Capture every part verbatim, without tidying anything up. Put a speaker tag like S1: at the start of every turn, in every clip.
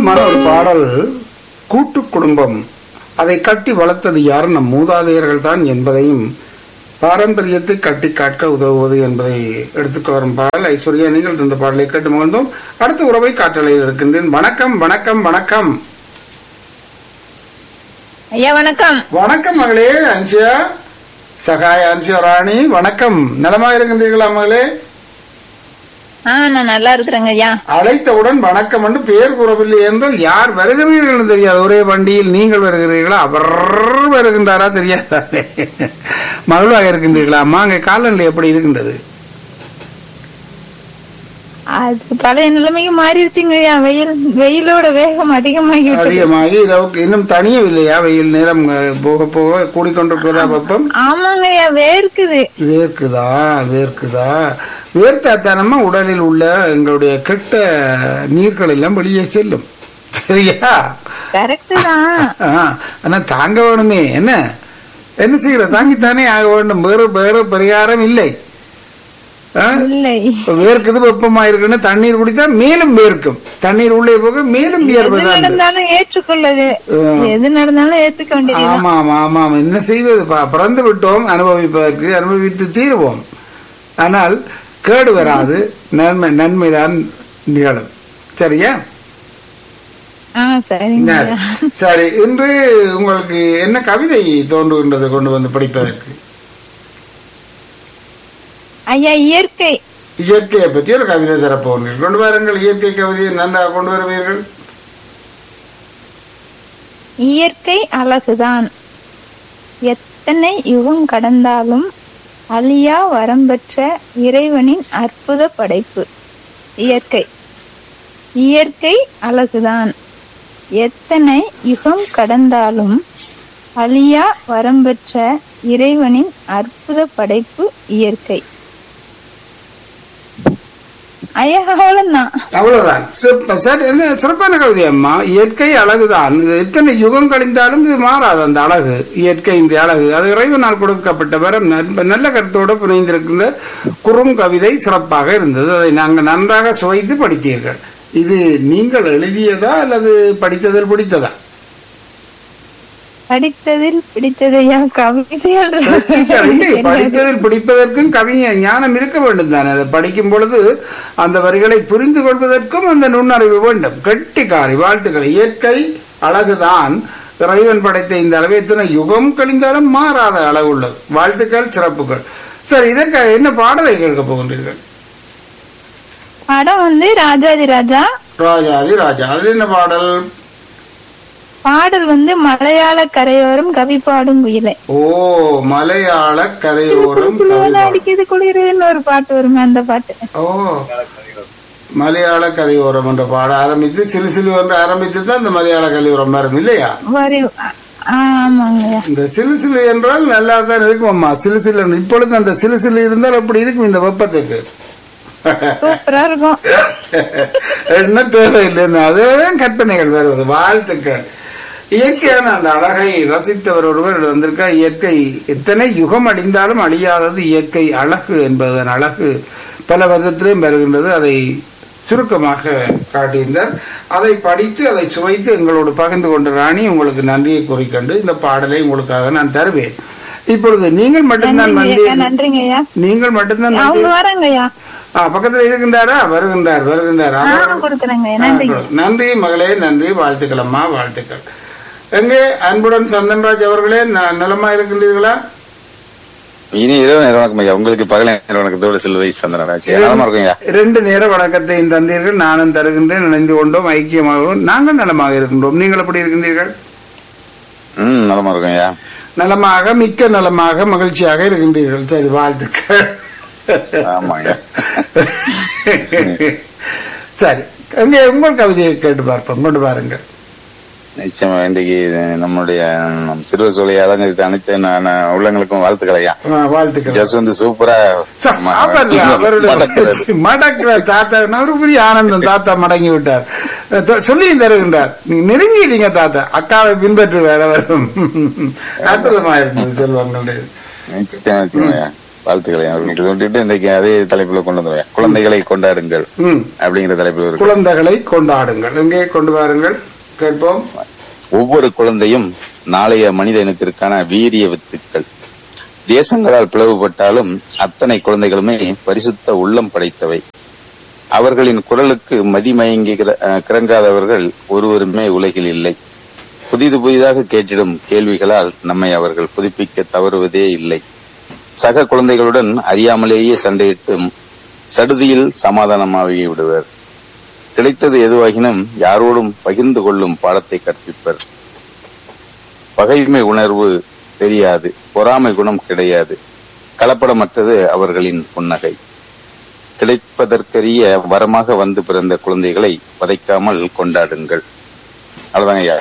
S1: அற்புதமான ஒரு பாடல். கூட்டு குடும்பம் அதை கட்டி வளர்த்தது யாரும் நம் மூதாதையர்கள் தான் என்பதையும் பாரம்பரியத்தை கட்டி காக்க உதவுவது என்பதை எடுத்துக்க வரும் பாடல். ஐஸ்வர்யா, நீங்கள் தந்த பாடலை கேட்டு மகிழ்ந்தோம். அடுத்த உறவை காற்றலையில் இருக்கின்றேன். வணக்கம் வணக்கம் வணக்கம்
S2: ஐயா. வணக்கம்
S1: வணக்கம் மகளே. அன்சியா சகாய அன்சியா ராணி, வணக்கம். நலமாக இருக்கின்றீர்களா மகளே?
S2: ஆஹ் நான் நல்லா இருக்கிறேங்க ஐயா.
S1: அழைத்தவுடன் வணக்கம் என்று பெயர் கூறவில்லை என்றால் யார் வருகிறீர்கள் தெரியாது. ஒரே வண்டியில் நீங்கள் வருகிறீர்களா, அவர் வருகின்றாரா தெரியாதானே. மகிழ்வாக இருக்கின்றீர்களா அம்மா? அங்கே காலநிலை எப்படி இருக்கின்றது?
S2: அது பழைய நிலைமைக்கு மாறிடுச்சுங்க ஐயா. வெயில் வெயிலோட வேகம் அதிகமாகி
S1: அதிகமாகி இரவுக்கு இன்னும் தனியவில்லையா? வெயில் நேரம் போக போக கூடிக்கொண்டிருக்கிறதா வெப்பம்?
S2: ஆமாங்க ஐயா, வேர்க்குது.
S1: வேர்க்குதா வேர்க்குதா வேர்த்தாத்தானமா உடலில் உள்ள எங்களுடைய கெட்ட நீர்கள் எல்லாம் வெளியே செல்லும். சரியா?
S2: கரெக்ட் தான்.
S1: ஆனா தாங்க வேணுமே. என்ன என்ன செய்யற? தாங்கித்தானே ஆக வேண்டும். வேறு வேறு பரிகாரம் இல்லை. வேர்க்குது, வெப்பமா இருக்குன்னு தண்ணீர் குடித்தா மேலும் வேர்க்கும். தண்ணீர் உள்ளே போக மேலும்
S2: நடந்தாலும் ஏற்றுக்கொள்ளது. எது நடந்தாலும் ஏத்துக்க வேண்டியது.
S1: ஆமா ஆமா ஆமா. என்ன செய்வது? பிறந்து விட்டோம், அனுபவிப்பதற்கு அனுபவித்து தீருவோம். ஆனால் கேடு வராது, நன்மை நன்மைதான் நிகழும். சரியா? சரி, இன்று உங்களுக்கு என்ன கவிதை தோன்றுகின்றது கொண்டு வந்து படிப்பதற்கு?
S2: ஐயா, இயற்கை
S1: இயற்கையை பற்றி ஒரு கவிதை தரப்போகிறீர்கள். கொண்டு வாருங்கள். இயற்கை கவிதையை நன்றாக கொண்டு வருவீர்கள்.
S2: இயற்கை அழகுதான், எத்தனை யுகம் கடந்தாலும் அழியா வரம்பெற்ற இறைவனின் அற்புத படைப்பு. இயற்கை இயற்கை அழகுதான், எத்தனை யுகம் கடந்தாலும் அழியா வரம்பெற்ற இறைவனின் அற்புத படைப்பு இயற்கை. ஐயா, அவ்வளவுதான்.
S1: அவ்வளவுதான். சிறப்பான கவிதை அம்மா. இயற்கை அழகுதான், எத்தனை யுகம் கழிந்தாலும் இது மாறாது. அந்த அழகு, இயற்கையின் அழகு, அது இறைவனால் கொடுக்கப்பட்ட வர நல்ல கருத்தோடு புனைந்திருக்கின்ற குறும் கவிதை சிறப்பாக இருந்தது. அதை நாங்கள் நன்றாக சுவைத்து படித்தீர்கள். இது நீங்கள் எழுதியதா அல்லது படித்ததில் பிடித்ததா?
S2: படித்ததில் பிடித்ததையா? கவிதையால்
S1: படித்ததில் பிடிப்பதற்கும் கவிஞ ஞானம் இருக்க வேண்டும் தானே. அதை படிக்கும் பொழுது அந்த வரிகளை புரிந்து கொள்வதற்கும் அந்த நுண்ணறிவு வேண்டும். கெட்டிக்காரி, வாழ்த்துக்கள். இயற்கை அழகுதான், இறைவன் படைத்த இந்த அளவு எத்தனை யுகம் கழிந்தாலும் மாறாத அளவு உள்ளது. வாழ்த்துக்கள், சிறப்புகள். சரி, இதற்காக என்ன பாடலை கேட்க போகின்றீர்கள்?
S2: படம் வந்து ராஜாதி ராஜா.
S1: ராஜாதி ராஜா, அது என்ன பாடல்?
S2: பாடல் வந்து மலையாள கரையோரம் கவி பாடும் குயிலை.
S1: ஓ, மலையாள கரையோரம்
S2: அடிக்கிறது குளிருன்னு ஒரு பாட்டு வருமே, அந்த பாட்டு.
S1: ஓ, மலையாள கரையோரம் என்ற பாட ஆரம்பிச்சு சிலு சிலு என்று ஆரம்பிச்சு தான் இந்த மலையாள கரையோரம் வரும் இல்லையா?
S2: ஆமாங்க.
S1: இந்த சிலு சிலு என்றால் நல்லா தான் இருக்கும் அம்மா. சிலு சிலு இப்பொழுது அந்த சிலு சிலு இருந்தால் அப்படி இருக்கும் இந்த வெப்பத்துக்கு.
S2: சூப்பரா இருக்கும்.
S1: என்ன தேவையில்லைன்னு அதுதான் கற்பனைகள் வருவது. வாழ்த்துக்கள். இயற்கையான அந்த அழகை ரசித்தவர் ஒருவர் வந்திருக்கா. இயற்கை எத்தனை யுகம் அழிந்தாலும் அழியாதது இயற்கை அழகு என்பதன் அழகு பல விதத்திலும் வருகின்றது. அதை சுருக்கமாக காட்டியிருந்தார். அதை படித்து அதை சுவைத்து எங்களோடு பகிர்ந்து கொண்ட ராணி, உங்களுக்கு நன்றியை கூறிக்கொண்டு இந்த பாடலை உங்களுக்காக நான் தருவேன். இப்பொழுது நீங்கள் மட்டும்தான்
S2: நன்றிங்கய்யா.
S1: நீங்கள் மட்டும்தான் பக்கத்துல இருக்கின்றாரா? வருகின்றார் வருகின்றார் நன்றி மகளே, நன்றி. வாழ்த்துக்கள் அம்மா, வாழ்த்துக்கள். எங்கே அன்புடன் சந்தன்ராஜ் அவர்களே, நலமா இருக்கின்றீர்களா?
S3: இனி இரவு நேர வணக்கம் ஐயா. உங்களுக்கு பகல நேர வணக்கத்தோட சிலுவை சந்தனராஜ் நலமா இருக்குங்க.
S1: இரண்டு நேர வணக்கத்தையும் தந்தீர்கள், நானும் தருகின்றேன். இணைந்து கொண்டோம், ஐக்கியமாகவும் நாங்கள் நலமாக இருக்கின்றோம். நீங்கள் எப்படி இருக்கின்றீர்கள்?
S3: ம், நலமா இருக்குங்க.
S1: நலமாக, மிக்க நலமாக, மகிழ்ச்சியாக இருக்கின்றீர்கள். சரி, வாழ்த்துக்கள். சரி, எங்க உங்கள் கவிதையை கேட்டு பார்ப்போம். கொண்டு பாருங்க.
S3: நிச்சயமா இன்றைக்கு நம்முடைய சிறுவர் சோலை அலங்கரித்த அனைத்து உள்ளங்களுக்கும் வாழ்த்துக்கள் ஐயா.
S1: வாழ்த்துக்கள்.
S3: ஜஸ்வந்த் சூப்பரா
S1: மடக்கிற தாத்தா ஒரு பெரிய ஆனந்தம். தாத்தா மடங்கி விட்டார், சொல்லியும் தருகின்றார். நீங்க நெருங்கிட்டீங்க தாத்தா. அக்காவை பின்பற்றி வேற வரும். அற்புதமா இருந்தது செல்வங்களுடைய.
S3: வாழ்த்துக்களை அவர்களுக்கு சொல்லிட்டு இன்றைக்கு அதே தலைப்புல கொண்டு வந்துருவேன். குழந்தைகளை கொண்டாடுங்கள் அப்படிங்கிற தலைப்புல
S1: குழந்தைகளை கொண்டாடுங்கள் எங்கே கொண்டு வாருங்கள் கேட்போம்.
S3: ஒவ்வொரு குழந்தையும் நாளைய மனித இனத்திற்கான வீரிய வித்துக்கள். தேசங்களால் பிளவுபட்டாலும் அத்தனை குழந்தைகளுமே பரிசுத்த உள்ளம் படைத்தவை. அவர்களின் குரலுக்கு மதிமயங்கி கிறங்காதவர்கள் ஒருவருமே உலகில் இல்லை. புதிது புதிதாக கேட்டிடும் கேள்விகளால் நம்மை அவர்கள் புதுப்பிக்க தவறுவதே இல்லை. சக குழந்தைகளுடன் அறியாமலேயே சண்டையிட்டும் சடுதியில் சமாதானமாகி விடுவர். கிடைத்தது எதுவாகினும் யாரோடும் பகிர்ந்து கொள்ளும் பாடத்தை கற்பிப்பர். பகைமை உணர்வு தெரியாது, பொறாமை குணம் கிடையாது. கலப்படமற்றது அவர்களின் புன்னகை. கிடைப்பதற்கரிய வரமாக வந்து பிறந்த குழந்தைகளை வதைக்காமல் கொண்டாடுங்கள். அவ்வளவுதாங்க ஐயா.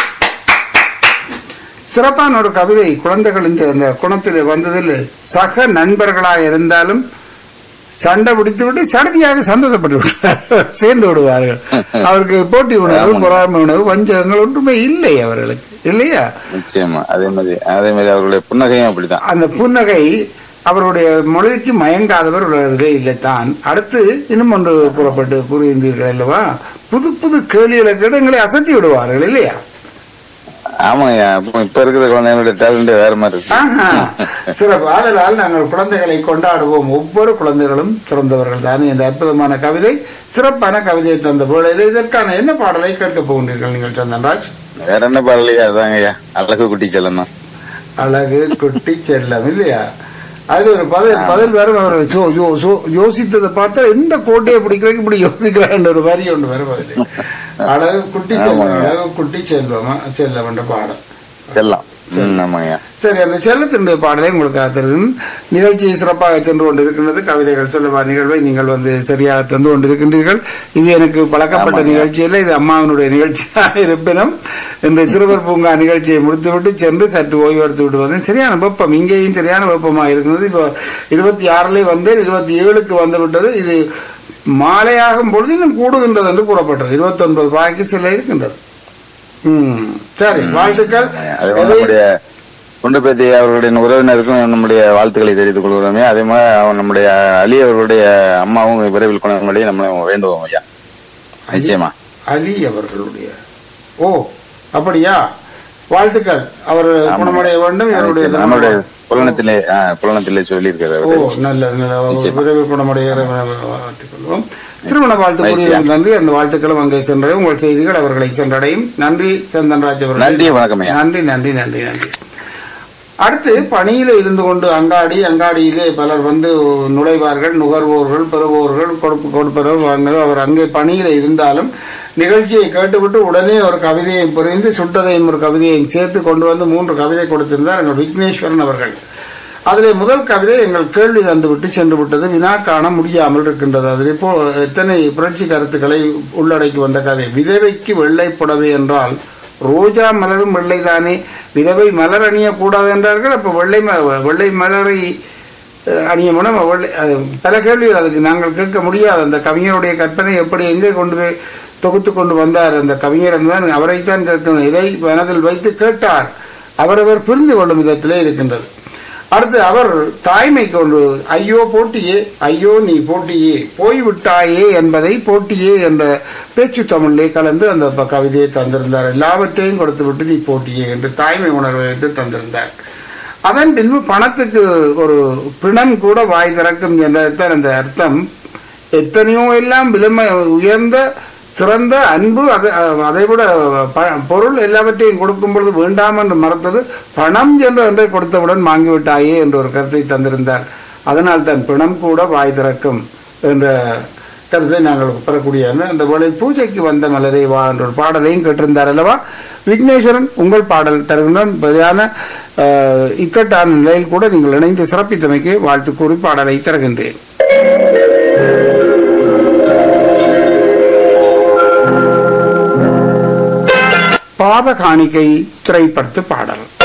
S1: சிறப்பான ஒரு கவிதை. குழந்தைகள் இந்த அந்த குணத்தில் வந்ததில் சக நண்பர்களாக இருந்தாலும் சண்டை பிடித்து விட்டு சடுதியாக சந்தோஷப்பட்டு விடுவார்கள், சேர்ந்து விடுவார்கள். அவருக்கு போட்டி உணர்வு, பொறாமை உணர்வு, வஞ்சகங்கள் ஒன்றுமே இல்லை அவர்களுக்கு, இல்லையா?
S3: நிச்சயமா. அதே மாதிரி அதே மாதிரி அவருடைய புன்னகையும் அப்படிதான். அந்த
S1: புன்னகை அவருடைய மொழிக்கு மயங்காதவர் உலகத்திலே இல்லைத்தான். அடுத்து இன்னும் ஒன்று கூறப்பட்டு புரிந்தீர்கள் அல்லவா? புது புது கேள்விகளை இடங்களை அசத்தி விடுவார்கள், இல்லையா?
S3: ஆமாய்யா. இப்ப இருக்கிற குழந்தைகளுடைய டேலண்ட் வேற மாதிரி இருக்கு.
S1: சிறப்பு. ஆதலால் நாங்கள் குழந்தைகளை கொண்டாடுவோம். ஒவ்வொரு குழந்தைகளும் சிறந்தவர்கள் தானே. இந்த அற்புதமான கவிதை, சிறப்பான கவிதையை தந்த போல இதற்கான என்ன பாடலை கேட்க போகின்றீர்கள் நீங்கள் சந்தன்ராஜ்?
S3: வேற என்ன பாடலையா? அதாங்கய்யா, அழகு குட்டி செல்லம் தான்.
S1: அழகு குட்டி செல்லம், இல்லையா? அதுல ஒரு பதில் பதில் வேற யோசித்ததை பார்த்தா எந்த கோட்டையை பிடிக்கிறதுக்கு இப்படி யோசிக்கிறான் ஒரு வரி ஒன்று வேற பதில். அழகு குட்டி செல்வம், அழகு குட்டி செல்வமா செல்லம் என்ற பாடம்
S3: செல்லம்.
S1: சரி, அந்த செல்லத்தினுடைய பாடலை உங்களுக்கு நிகழ்ச்சி சிறப்பாக சென்று கொண்டிருக்கின்றது. கவிதைகள் சொல்லுவா நிகழ்வை நீங்கள் வந்து சரியாக தந்து கொண்டிருக்கின்றீர்கள். இது எனக்கு பழக்கப்பட்ட நிகழ்ச்சியில் இது அம்மாவினுடைய நிகழ்ச்சியாக இருப்பினும் இந்த சிறுவர் பூங்கா நிகழ்ச்சியை முடித்துவிட்டு சென்று சற்று ஓய்வு எடுத்து விட்டு வந்தேன். சரியான வெப்பம், இங்கேயும் சரியான வெப்பமாக இருக்கிறது. இப்போ இருபத்தி ஆறுலேயே வந்தேன், இருபத்தி ஏழுக்கு வந்து விட்டது. இது மாலையாகும் பொழுது இன்னும் கூடுகின்றது என்று கூறப்பட்டது. இருபத்தி ஒன்பது பாய்க்கு சில இருக்கின்றது. சரி, வாழ்த்துக்கள்.
S3: குண்டுபேத்தி அவர்களுடைய உறவினருக்கும் நம்முடைய வாழ்த்துக்களை தெரிவித்துக் கொள்கிறோமே. அதே மாதிரி நம்முடைய அலி அவர்களுடைய அம்மாவும் விரைவில் கொண்டாடும்படி நம்ம வேண்டுவோம் ஐயா. நிச்சயமா.
S1: அலி அவர்களுடைய ஓ அப்படியா? வாழ்த்துக்கள். அவர் குணமடைய வேண்டும். இவருடைய நம்முடைய
S3: புலனத்திலே புலனத்திலே சொல்லி இருக்கிறார்.
S1: ஓ நல்லது, நல்ல விரைவில் குணமடைய வாழ்த்துக் கொள்வோம். திருமண வாழ்த்து கூறிய நன்றி. அந்த வாழ்த்துக்களும் அங்கே சென்றடையும், உங்கள் செய்திகள் அவர்களை சென்றடையும். நன்றி சந்தன்ராஜ் அவர்கள்.
S3: நன்றி, வணக்கம்.
S1: நன்றி நன்றி நன்றி நன்றி. அடுத்து பணியில இருந்து கொண்டு அங்காடி அங்காடியிலே பலர் வந்து நுழைவார்கள். நுகர்வோர்கள், பெறுவோர்கள், கொடுப்பு கொடுப்பவர் வாங்கினர். அவர் அங்கே பணியில இருந்தாலும் நிகழ்ச்சியை கேட்டுவிட்டு உடனே ஒரு கவிதையை புரிந்து சுட்டதையும் ஒரு கவிதையையும் சேர்த்து கொண்டு வந்து மூன்று கவிதை கொடுத்திருந்தார் எங்கள் விக்னேஸ்வரன் அவர்கள். அதிலே முதல் கவிதை எங்கள் கேள்வி தந்து விட்டு சென்று விட்டது. வினா காண முடியாமல் இருக்கின்றது. அதில் இப்போ எத்தனை புரட்சி கருத்துக்களை உள்ளடக்கி வந்த கதை. விதவைக்கு வெள்ளை புடவை என்றால் ரோஜா மலரும் வெள்ளைதானே, விதவை மலர் அணியக்கூடாது என்றார்கள். அப்போ வெள்ளை வெள்ளை மலரை அணியமுன வெள்ளை பல கேள்விகள் அதுக்கு நாங்கள் கேட்க முடியாது. அந்த கவிஞருடைய கற்பனை எப்படி எங்கே கொண்டு போய் தொகுத்து கொண்டு வந்தார் அந்த கவிஞர் தான் அவரைத்தான் கேட்கணும். இதை மனதில் வைத்து கேட்டார். அவரவர் புரிந்து கொள்ளும் விதத்திலே இருக்கின்றது. அடுத்து அவர் தாய்மைக்கு ஒன்று ஐயோ போட்டியே, ஐயோ நீ போட்டியே, போய்விட்டாயே என்பதை போட்டியே என்ற பேச்சு தமிழிலே கலந்து அந்த கவிதையை தந்திருந்தார். எல்லாவற்றையும் கொடுத்து விட்டு நீ போட்டியே என்று தாய்மை உணர்வை வைத்து தந்திருந்தார். அதன் பின்பு பணத்துக்கு ஒரு பிணம் கூட வாய் திறக்கும் என்றதான் அந்த அர்த்தம். எத்தனையோ எல்லாம் விலைமை உயர்ந்த சிறந்த அன்பு, அதை அதை விட பொருள் எல்லாவற்றையும் கொடுக்கும் பொழுது வேண்டாம் என்று மறுத்தது பணம் என்று ஒன்றை கொடுத்தவுடன் வாங்கிவிட்டாயே என்ற ஒரு கருத்தை தந்திருந்தார். அதனால் தான் பிணம் கூட வாய் திறக்கும் என்ற கருத்தை நாங்கள் பெறக்கூடிய அந்த வேளை பூஜைக்கு வந்த மலரை வா என்ற ஒரு பாடலையும் கேட்டிருந்தார் அல்லவா விக்னேஸ்வரன். உங்கள் பாடல் தருகின்ற சரியான இக்கட்டான நிலையில் கூட நீங்கள் இணைந்து சிறப்பித்தமைக்கு வாழ்த்து கூறி பாடலை தருகின்றேன். பாத காணிக்கை திரைப்படத்து பாடல்.